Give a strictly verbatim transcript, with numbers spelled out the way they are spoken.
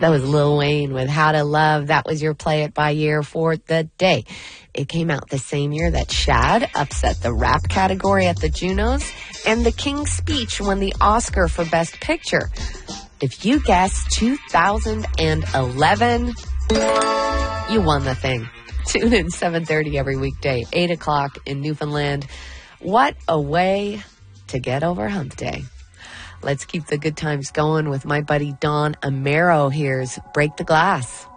That was Lil Wayne with How to Love. That was your Play It By Year for the day. It came out the same year that Shad upset the rap category at the Junos, and The King's Speech won the Oscar for Best Picture. If you guessed two thousand eleven, you won the thing. Tune in seven thirty every weekday, eight o'clock in Newfoundland. What a way to get over Hump Day. Let's keep the good times going with my buddy Don Amaro. Here's Break the Glass.